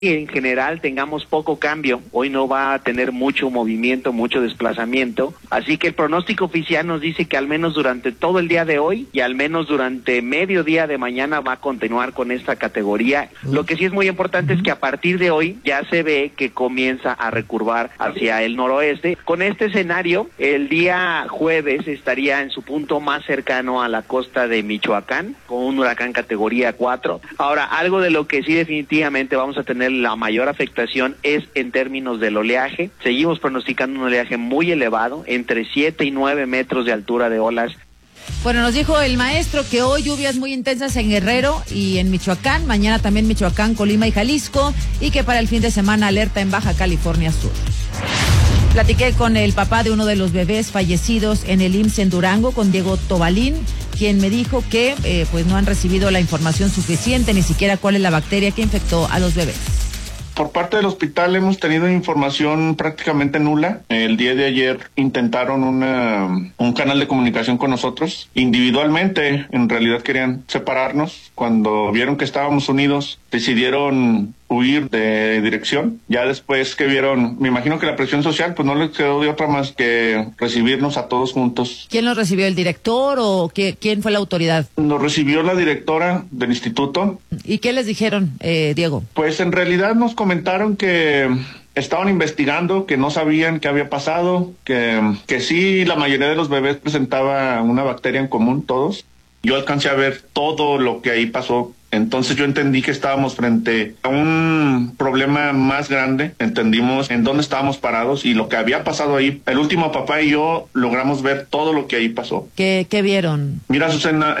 en general tengamos poco cambio. Hoy no va a tener mucho movimiento, mucho desplazamiento, así que el pronóstico oficial nos dice que al menos durante todo el día de hoy y al menos durante mediodía de mañana va a continuar con esta categoría. Lo que sí es muy importante es que a partir de hoy ya se ve que comienza a recurvar hacia el noroeste. Con este escenario, el día jueves estaría en su punto más cercano a la costa de Michoacán, con un huracán categoría 4. Ahora, algo de lo que sí definitivamente vamos a tener la mayor afectación es en términos del oleaje. Seguimos pronosticando un oleaje muy elevado, entre 7 y 9 metros de altura de olas. Bueno, nos dijo el maestro que hoy lluvias muy intensas en Guerrero y en Michoacán, mañana también Michoacán, Colima y Jalisco, y que para el fin de semana alerta en Baja California Sur. Platiqué con el papá de uno de los bebés fallecidos en el IMSS en Durango, con Diego Tobalín, quien me dijo que pues no han recibido la información suficiente, ni siquiera cuál es la bacteria que infectó a los bebés. Por parte del hospital hemos tenido información prácticamente nula. El día de ayer intentaron un canal de comunicación con nosotros. Individualmente, en realidad querían separarnos. Cuando vieron que estábamos unidos, decidieron huir de dirección. Ya después que vieron, me imagino que la presión social, pues no les quedó de otra más que recibirnos a todos juntos. ¿Quién los recibió, el director o quién fue la autoridad? Nos recibió la directora del instituto. ¿Y qué les dijeron, Diego? Pues en realidad nos comentaron que estaban investigando, que no sabían qué había pasado, que sí, la mayoría de los bebés presentaba una bacteria en común, todos. Yo alcancé a ver todo lo que ahí pasó. Entonces yo entendí que estábamos frente a un problema más grande. Entendimos en dónde estábamos parados y lo que había pasado ahí. El último papá y yo logramos ver todo lo que ahí pasó. ¿Qué vieron? Mira, Susana,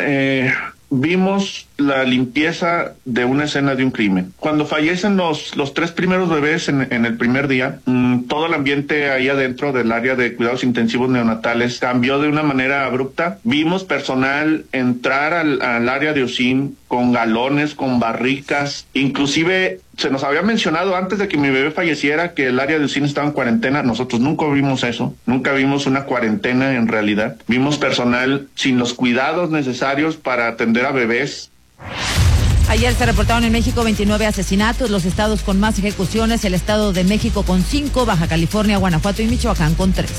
vimos la limpieza de una escena de un crimen. Cuando fallecen los 3 primeros bebés en el primer día, todo el ambiente ahí adentro del área de cuidados intensivos neonatales cambió de una manera abrupta. Vimos personal entrar al área de UCIN con galones, con barricas. Inclusive se nos había mencionado antes de que mi bebé falleciera que el área de UCIN estaba en cuarentena. Nosotros nunca vimos eso. Nunca vimos una cuarentena en realidad. Vimos personal sin los cuidados necesarios para atender a bebés. Ayer se reportaron en México 29 asesinatos, los estados con más ejecuciones, el Estado de México con 5, Baja California, Guanajuato y Michoacán con 3.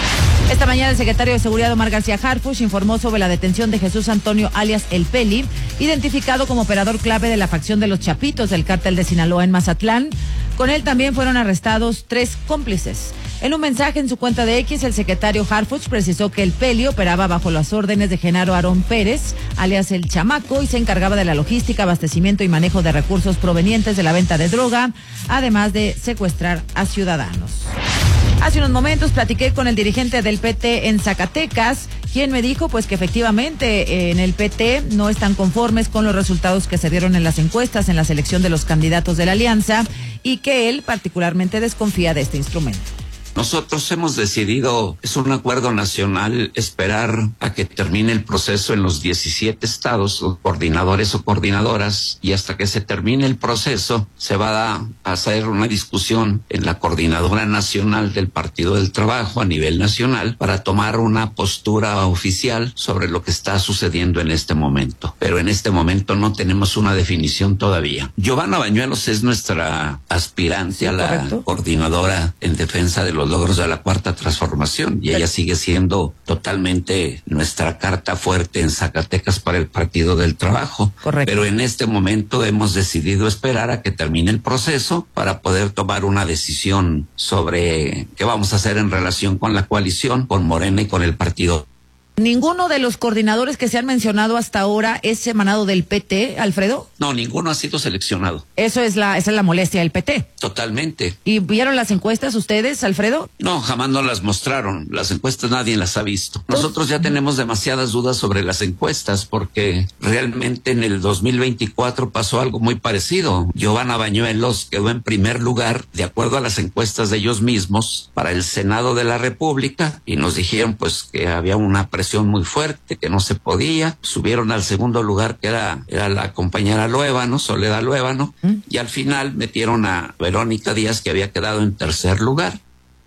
Esta mañana el secretario de Seguridad Omar García Harfuch informó sobre la detención de Jesús Antonio alias El Peli, identificado como operador clave de la facción de los Chapitos del cártel de Sinaloa en Mazatlán. Con él también fueron arrestados 3 cómplices. En un mensaje en su cuenta de X, el secretario Harfuch precisó que El Peli operaba bajo las órdenes de Genaro Aarón Pérez, alias El Chamaco, y se encargaba de la logística, abastecimiento y manejo de recursos provenientes de la venta de droga, además de secuestrar a ciudadanos. Hace unos momentos platiqué con el dirigente del PT en Zacatecas, quien me dijo pues que efectivamente en el PT no están conformes con los resultados que se dieron en las encuestas en la selección de los candidatos de la alianza y que él particularmente desconfía de este instrumento. Nosotros hemos decidido, es un acuerdo nacional, esperar a que termine el proceso en los 17 estados, los coordinadores o coordinadoras, y hasta que se termine el proceso se va a hacer una discusión en la coordinadora nacional del Partido del Trabajo a nivel nacional para tomar una postura oficial sobre lo que está sucediendo en este momento. Pero en este momento no tenemos una definición todavía. Giovanna Bañuelos es nuestra aspirante a la coordinadora en defensa de los logros de la Cuarta Transformación y ella sigue siendo totalmente nuestra carta fuerte en Zacatecas para el Partido del Trabajo. Correcto. Pero en este momento hemos decidido esperar a que termine el proceso para poder tomar una decisión sobre qué vamos a hacer en relación con la coalición, con Morena y con el partido. ¿Ninguno de los coordinadores que se han mencionado hasta ahora es emanado del PT, Alfredo? No, ninguno ha sido seleccionado. Esa es la molestia del PT. Totalmente. ¿Y vieron las encuestas ustedes, Alfredo? No, jamás nos las mostraron. Las encuestas nadie las ha visto. Nosotros ya tenemos demasiadas dudas sobre las encuestas porque realmente en el 2024 pasó algo muy parecido. Giovanna Bañuelos quedó en primer lugar de acuerdo a las encuestas de ellos mismos para el Senado de la República y nos dijeron pues que había una presión muy fuerte, que no se podía. Subieron al segundo lugar que era la compañera Luébano, Soledad Luébano, y al final metieron a Verónica Díaz, que había quedado en tercer lugar.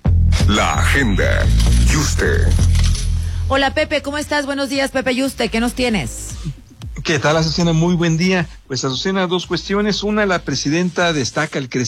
La agenda. Yuste. Hola Pepe, ¿cómo estás? Buenos días, Pepe Yuste, ¿qué nos tienes? ¿Qué tal, Azucena? Muy buen día. Pues, Azucena, dos cuestiones. Una, la presidenta destaca el crecimiento